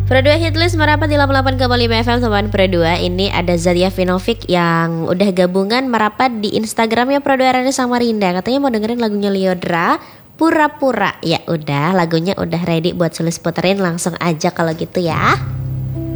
Pro 2 Hitlist merapat di 88,5 FM teman Pro 2. Ini ada Zadia Vinovic yang udah gabungan merapat di Instagramnya Pro 2 Radio Samarinda. Katanya mau dengerin lagunya Lyodra, Pura-pura. Ya udah, lagunya udah ready buat Sulis puterin, langsung aja kalau gitu ya.